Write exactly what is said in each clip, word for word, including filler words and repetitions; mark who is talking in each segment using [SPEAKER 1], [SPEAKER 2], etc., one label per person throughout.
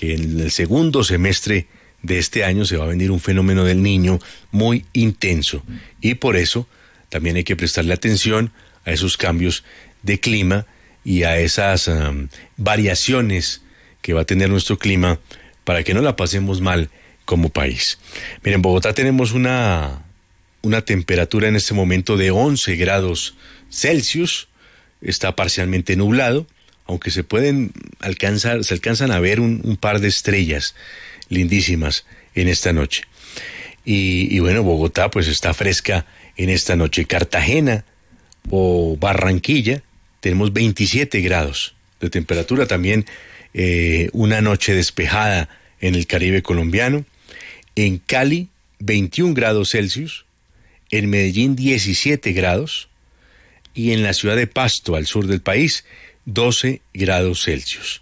[SPEAKER 1] que en el segundo semestre de este año se va a venir un fenómeno del Niño muy intenso, y por eso también hay que prestarle atención a esos cambios de clima y a esas um, variaciones que va a tener nuestro clima para que no la pasemos mal como país. Miren, en Bogotá tenemos una, una temperatura en este momento de once grados Celsius, está parcialmente nublado, aunque se pueden alcanzar, se alcanzan a ver un, un par de estrellas lindísimas en esta noche. Y, y bueno, Bogotá pues está fresca en esta noche. Cartagena o Barranquilla tenemos veintisiete grados de temperatura, también eh, una noche despejada en el Caribe colombiano. En Cali, veintiún grados Celsius, en Medellín, diecisiete grados, y en la ciudad de Pasto, al sur del país, doce grados Celsius.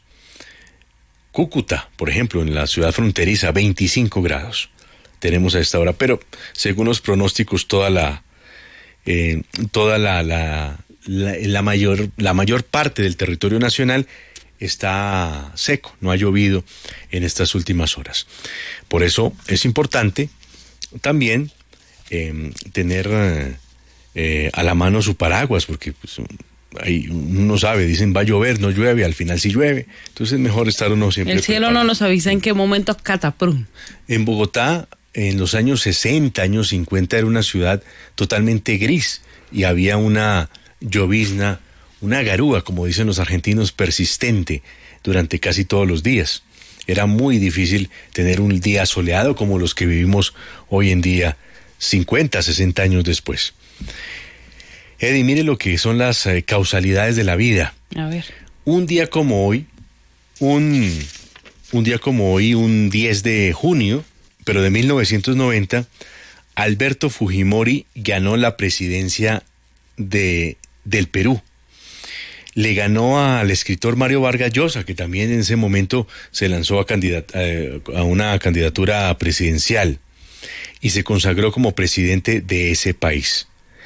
[SPEAKER 1] Cúcuta, por ejemplo, en la ciudad fronteriza, veinticinco grados tenemos a esta hora, pero según los pronósticos, toda la eh, toda la, la, la, la mayor la mayor parte del territorio nacional está seco, no ha llovido en estas últimas horas. Por eso es importante también eh, tener eh, a la mano su paraguas, porque pues, ahí uno sabe, dicen va a llover, no llueve, al final sí llueve, entonces es mejor estar uno siempre
[SPEAKER 2] el cielo
[SPEAKER 1] preparado.
[SPEAKER 2] No nos avisa en qué momentos cataprún.
[SPEAKER 1] En Bogotá, en los años sesenta, años cincuenta, era una ciudad totalmente gris y había una llovizna, una garúa, como dicen los argentinos, persistente durante casi todos los días. Era muy difícil tener un día soleado como los que vivimos hoy en día, cincuenta, sesenta años después. Eddie, mire lo que son las eh, causalidades de la vida.
[SPEAKER 2] A ver.
[SPEAKER 1] Un día como hoy, un, un día como hoy, un diez de junio, pero de mil novecientos noventa, Alberto Fujimori ganó la presidencia de, del Perú. Le ganó al escritor Mario Vargas Llosa, que también en ese momento se lanzó a, candidat- eh, a una candidatura presidencial y se consagró como presidente de ese país.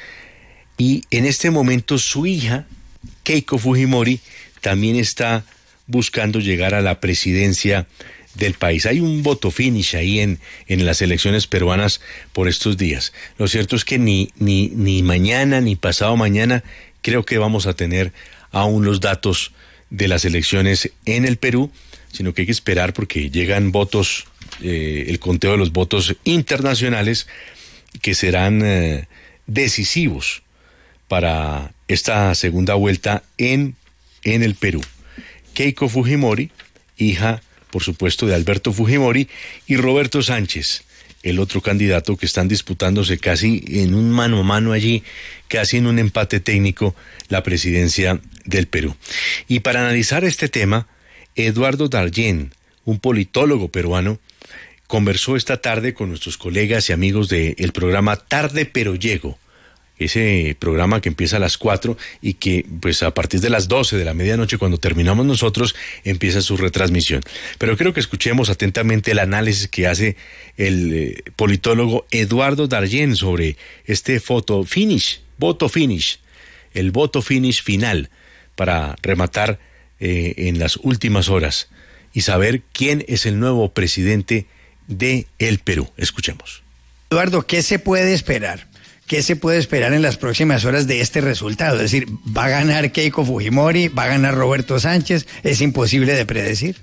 [SPEAKER 1] Y en este momento su hija, Keiko Fujimori, también está buscando llegar a la presidencia del país. Hay un voto finish ahí en, en las elecciones peruanas por estos días. Lo cierto es que ni, ni, ni mañana ni pasado mañana creo que vamos a tener aún los datos de las elecciones en el Perú, sino que hay que esperar porque llegan votos, eh, el conteo de los votos internacionales que serán eh, decisivos para esta segunda vuelta en, en el Perú. Keiko Fujimori, hija, por supuesto, de Alberto Fujimori, y Roberto Sánchez, el otro candidato, que están disputándose casi en un mano a mano allí, casi en un empate técnico, la presidencia del Perú. Y para analizar este tema, Eduardo Darllén, un politólogo peruano, conversó esta tarde con nuestros colegas y amigos del programa Tarde Pero Llego, ese programa que empieza a las cuatro y que pues a partir de las doce de la medianoche, cuando terminamos nosotros, empieza su retransmisión. Pero creo que escuchemos atentamente el análisis que hace el eh, politólogo Eduardo Darllén sobre este photo finish, voto finish, el voto finish final para rematar eh, en las últimas horas y saber quién es el nuevo presidente de el Perú. Escuchemos.
[SPEAKER 3] Eduardo, ¿qué se puede esperar? ¿Qué se puede esperar en las próximas horas de este resultado? Es decir, ¿va a ganar Keiko Fujimori? ¿Va a ganar Roberto Sánchez? ¿Es imposible de predecir?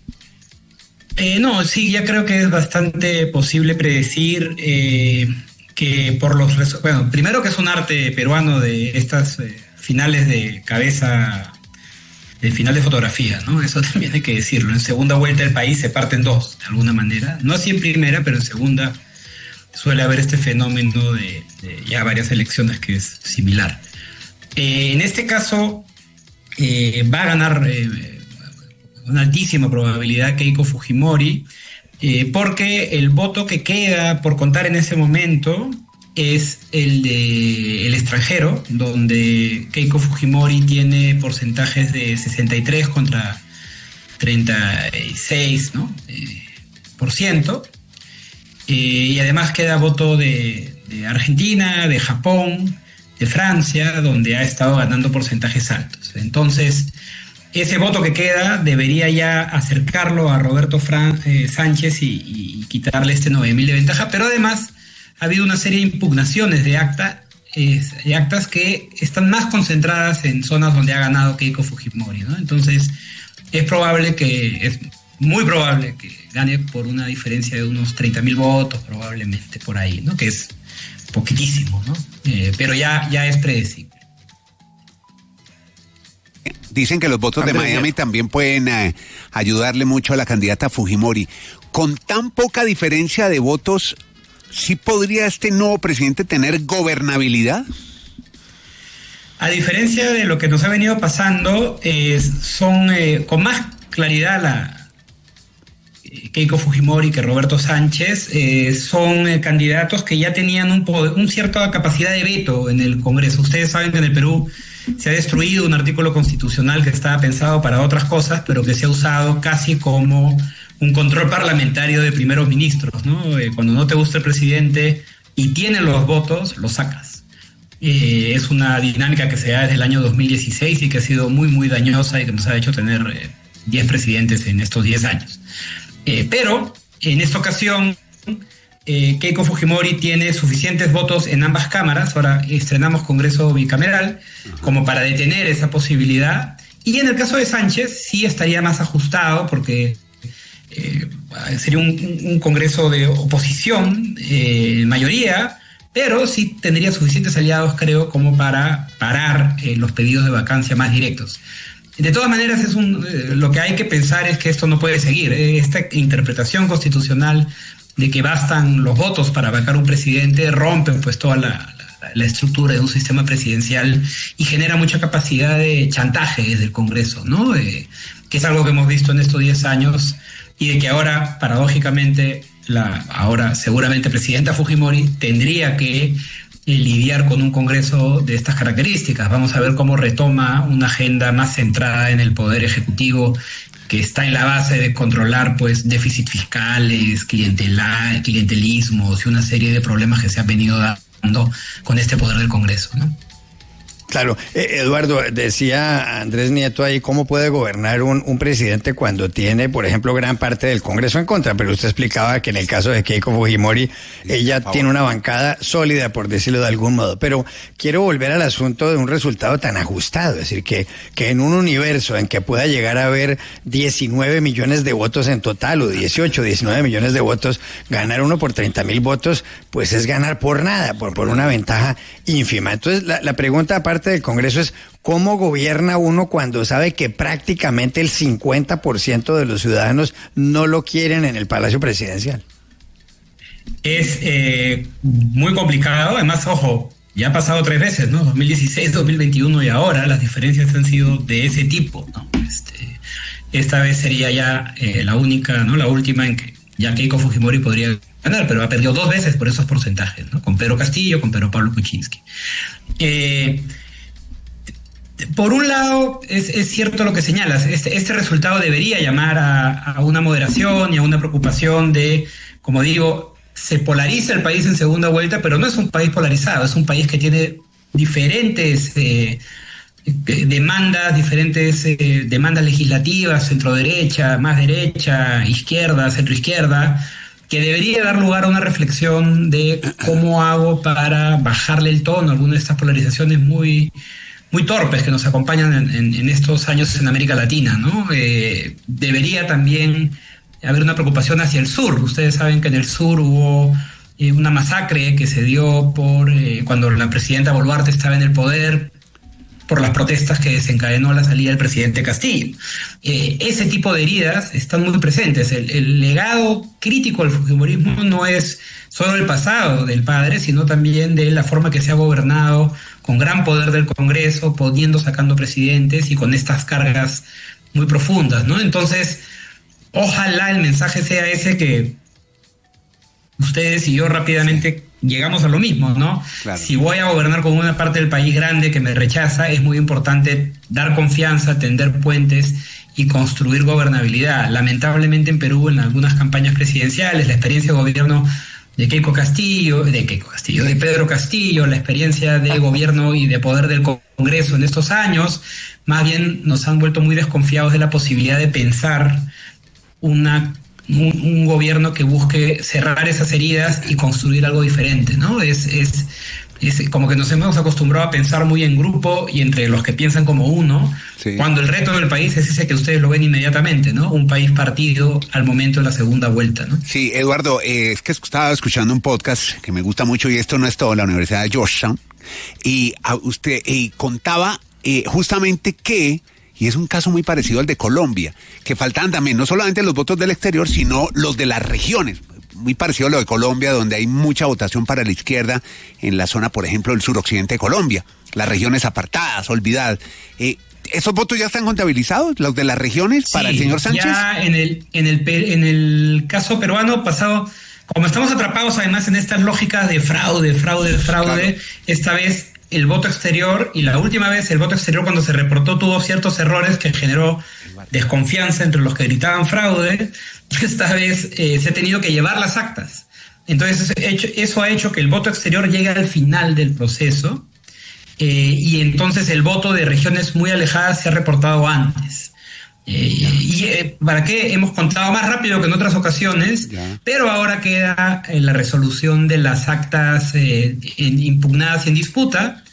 [SPEAKER 4] Eh, no, sí, ya creo que es bastante posible predecir eh, que por los... Resu- bueno, primero que es un arte peruano de estas eh, finales de cabeza, el final de fotografía, ¿no? Eso también hay que decirlo. En segunda vuelta el país se parte en dos, de alguna manera. No así en primera, pero en segunda suele haber este fenómeno de, de ya varias elecciones que es similar. Eh, en este caso eh, va a ganar eh, una altísima probabilidad Keiko Fujimori, eh, porque el voto que queda por contar en ese momento es el de el extranjero, donde Keiko Fujimori tiene porcentajes de sesenta y tres contra treinta y seis, ¿no? Eh, por ciento. Eh, y además queda voto de, de Argentina, de Japón, de Francia, donde ha estado ganando porcentajes altos. Entonces, ese voto que queda debería ya acercarlo a Roberto Fran, eh, Sánchez y, y quitarle este nueve mil de ventaja, pero además ha habido una serie de impugnaciones de acta, eh, de actas que están más concentradas en zonas donde ha ganado Keiko Fujimori, ¿no? Entonces es probable que, es muy probable que gane por una diferencia de unos treinta mil votos, probablemente por ahí, ¿no? Que es poquitísimo, ¿no? Eh, pero ya, ya es predecible.
[SPEAKER 5] Dicen que los votos de Miami también pueden eh, ayudarle mucho a la candidata Fujimori. Con tan poca diferencia de votos, ¿sí podría este nuevo presidente tener gobernabilidad?
[SPEAKER 4] A diferencia de lo que nos ha venido pasando, eh, son eh, con más claridad la eh, Keiko Fujimori que Roberto Sánchez, eh, son eh, candidatos que ya tenían un, poder, un cierta capacidad de veto en el Congreso. Ustedes saben que en el Perú se ha destruido un artículo constitucional que estaba pensado para otras cosas, pero que se ha usado casi como un control parlamentario de primeros ministros, ¿no? Eh, cuando no te gusta el presidente y tiene los votos, lo sacas. Eh, es una dinámica que se da desde el año dos mil dieciséis y que ha sido muy, muy dañosa y que nos ha hecho tener eh, diez presidentes en estos diez años. Eh, pero, en esta ocasión, eh, Keiko Fujimori tiene suficientes votos en ambas cámaras, ahora estrenamos Congreso bicameral, como para detener esa posibilidad. Y en el caso de Sánchez, sí estaría más ajustado, porque Eh, sería un, un congreso de oposición, eh, mayoría, pero sí tendría suficientes aliados, creo, como para parar eh, los pedidos de vacancia más directos. De todas maneras, es un, eh, lo que hay que pensar es que esto no puede seguir. Eh, esta interpretación constitucional de que bastan los votos para vacar un presidente rompe pues toda la, la, la estructura de un sistema presidencial y genera mucha capacidad de chantaje desde el Congreso, ¿no? Eh, que es algo que hemos visto en estos diez años, y de que ahora, paradójicamente, la ahora seguramente presidenta Fujimori tendría que eh, lidiar con un Congreso de estas características. Vamos a ver cómo retoma una agenda más centrada en el Poder Ejecutivo, que está en la base de controlar pues déficits fiscales, clientela, clientelismos y una serie de problemas que se han venido dando con este poder del Congreso, ¿no?
[SPEAKER 3] Claro, eh, Eduardo, decía Andrés Nieto ahí cómo puede gobernar un, un presidente cuando tiene, por ejemplo, gran parte del Congreso en contra, pero usted explicaba que en el caso de Keiko Fujimori, ella tiene una bancada sólida, por decirlo de algún modo. Pero quiero volver al asunto de un resultado tan ajustado, es decir, que, que en un universo en que pueda llegar a haber diecinueve millones de votos en total, o dieciocho, diecinueve millones de votos, ganar uno por treinta mil votos, pues es ganar por nada, por, por una ventaja ínfima. Entonces, la, la pregunta aparte del Congreso es ¿cómo gobierna uno cuando sabe que prácticamente el cincuenta por ciento de los ciudadanos no lo quieren en el Palacio Presidencial?
[SPEAKER 4] Es eh, muy complicado, además, ojo, ya ha pasado tres veces, ¿no? dos mil dieciséis, dos mil veintiuno y ahora las diferencias han sido de ese tipo, ¿no? Este, esta vez sería ya eh, la única, ¿no? La última en que ya Keiko Fujimori podría ganar, pero ha perdido dos veces por esos porcentajes, ¿no? Con Pedro Castillo, con Pedro Pablo Kuczynski. Eh, Por un lado, es, es cierto lo que señalas, este, este resultado debería llamar a, a una moderación y a una preocupación de, como digo, se polariza el país en segunda vuelta, pero no es un país polarizado, es un país que tiene diferentes eh, demandas, diferentes eh, demandas legislativas, centro-derecha, más derecha, izquierda, centro-izquierda, que debería dar lugar a una reflexión de cómo hago para bajarle el tono a alguna de estas polarizaciones muy... muy torpes que nos acompañan en, en, en estos años en América Latina, ¿no? Eh, debería también haber una preocupación hacia el sur. Ustedes saben que en el sur hubo eh, una masacre que se dio por eh, cuando la presidenta Boluarte estaba en el poder, por las protestas que desencadenó la salida del presidente Castillo. Eh, ese tipo de heridas están muy presentes. El, el legado crítico del fujimorismo no es solo el pasado del padre, sino también de la forma que se ha gobernado con gran poder del Congreso, poniendo, sacando presidentes y con estas cargas muy profundas, ¿no? Entonces, ojalá el mensaje sea ese, que ustedes y yo rápidamente llegamos a lo mismo, ¿no? Claro. Si voy a gobernar con una parte del país grande que me rechaza, es muy importante dar confianza, tender puentes y construir gobernabilidad. Lamentablemente en Perú, en algunas campañas presidenciales, la experiencia de gobierno de Keiko Castillo, de Keiko Castillo, de Pedro Castillo, la experiencia de gobierno y de poder del Congreso en estos años, más bien nos han vuelto muy desconfiados de la posibilidad de pensar una, un, un gobierno que busque cerrar esas heridas y construir algo diferente, ¿no? Es, es, es como que nos hemos acostumbrado a pensar muy en grupo y entre los que piensan como uno, sí. Cuando el reto del país es ese que ustedes lo ven inmediatamente, ¿no? Un país partido al momento de la segunda vuelta, ¿no?
[SPEAKER 5] Sí, Eduardo, eh, es que estaba escuchando un podcast que me gusta mucho y esto no es todo, la Universidad de Georgetown, y a usted y contaba eh, justamente que, y es un caso muy parecido al de Colombia, que faltaban también no solamente los votos del exterior, sino los de las regiones. Muy parecido a lo de Colombia, donde hay mucha votación para la izquierda en la zona, por ejemplo, del suroccidente de Colombia, las regiones apartadas, olvidadas. Eh, ¿Esos votos ya están contabilizados, los de las regiones, para
[SPEAKER 4] sí,
[SPEAKER 5] el señor Sánchez?
[SPEAKER 4] Ya en el, en el, en el caso peruano pasado, como estamos atrapados además en estas lógicas de fraude, fraude, fraude, claro. Esta vez el voto exterior, y la última vez el voto exterior cuando se reportó tuvo ciertos errores que generó desconfianza entre los que gritaban fraude. Esta vez eh, se ha tenido que llevar las actas. Entonces eso ha hecho que el voto exterior llegue al final del proceso eh, y entonces el voto de regiones muy alejadas se ha reportado antes. Eh, y eh, ¿para qué? Hemos contado más rápido que en otras ocasiones, ya. Pero ahora queda eh, la resolución de las actas eh, en, impugnadas y en disputa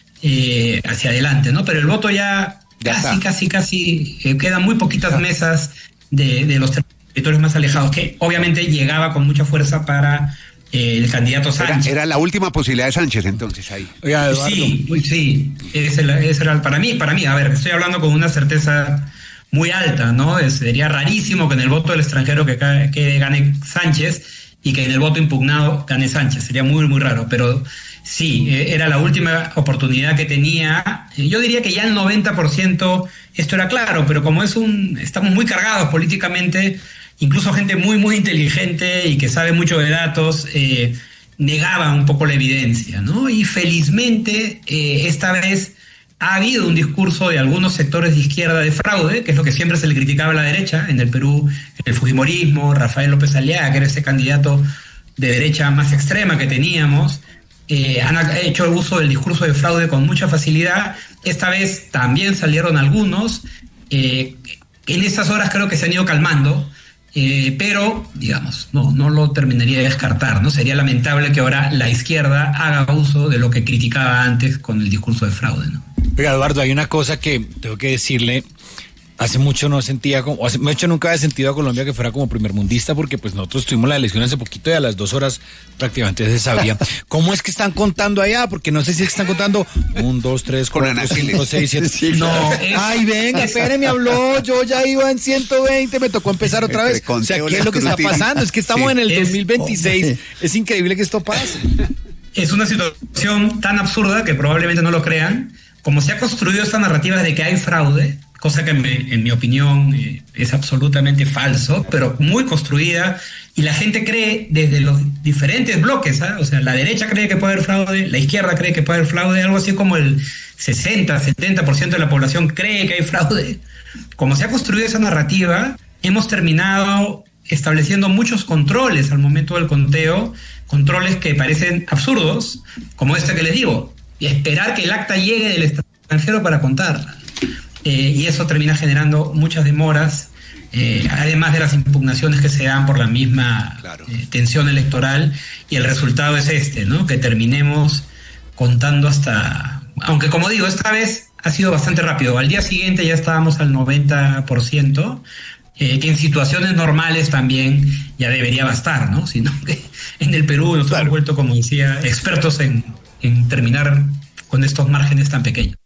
[SPEAKER 4] eh, hacia adelante, ¿no? Pero el voto ya, ya casi, está. casi, casi, eh, quedan muy poquitas ya. mesas de, de los territorios más alejados, que obviamente llegaba con mucha fuerza para eh, el candidato Sánchez.
[SPEAKER 5] Era, era la última posibilidad de Sánchez entonces ahí.
[SPEAKER 4] Oiga, sí, sí, ese, ese era para mí, para mí, a ver, estoy hablando con una certeza muy alta, ¿no? Es, sería rarísimo que en el voto del extranjero que, que gane Sánchez y que en el voto impugnado gane Sánchez, sería muy, muy raro, pero sí, era la última oportunidad que tenía. Yo diría que ya el noventa por ciento esto era claro, pero como es un, estamos muy cargados políticamente, incluso gente muy, muy inteligente y que sabe mucho de datos, eh, negaba un poco la evidencia, ¿no? Y felizmente, eh, esta vez ha habido un discurso de algunos sectores de izquierda de fraude, que es lo que siempre se le criticaba a la derecha, en el Perú, el fujimorismo, Rafael López Aliaga, que era ese candidato de derecha más extrema que teníamos, eh, han hecho uso del discurso de fraude con mucha facilidad. Esta vez también salieron algunos, eh, en estas horas creo que se han ido calmando, eh, pero, digamos, no, no lo terminaría de descartar, ¿no? Sería lamentable que ahora la izquierda haga uso de lo que criticaba antes con el discurso de fraude, ¿no?
[SPEAKER 6] Oiga, Eduardo, hay una cosa que tengo que decirle. Hace mucho no sentía, como, hace mucho nunca había sentido a Colombia que fuera como primermundista, porque pues nosotros tuvimos la elección hace poquito y a las dos horas prácticamente se sabía. ¿Cómo es que están contando allá? Porque no sé si están contando un, dos, tres, cuatro, cinco, seis, siete. Sí, no, es, ay, venga, espere, me habló, yo ya iba en ciento veinte, me tocó empezar otra vez. O sea, ¿qué es lo que está pasando? Es que estamos sí, en el es, dos mil veintiséis. Oh, es increíble que esto pase.
[SPEAKER 4] Es una situación tan absurda que probablemente no lo crean. Como se ha construido esta narrativa de que hay fraude, cosa que me, en mi opinión eh, es absolutamente falso, pero muy construida, y la gente cree desde los diferentes bloques, ¿eh? O sea, la derecha cree que puede haber fraude, la izquierda cree que puede haber fraude, algo así como el sesenta, setenta por ciento de la población cree que hay fraude. Como se ha construido esa narrativa, hemos terminado estableciendo muchos controles al momento del conteo, controles que parecen absurdos, como este que les digo, y esperar que el acta llegue del extranjero para contarla. Eh, y eso termina generando muchas demoras, eh, además de las impugnaciones que se dan por la misma claro. eh, tensión electoral, y el resultado es este, ¿no? Que terminemos contando hasta... Aunque como digo, esta vez ha sido bastante rápido. Al día siguiente ya estábamos al noventa por ciento, eh, que en situaciones normales también ya debería bastar, ¿no? Sino que en el Perú nos claro. hemos vuelto, como decía, expertos en, en terminar con estos márgenes tan pequeños.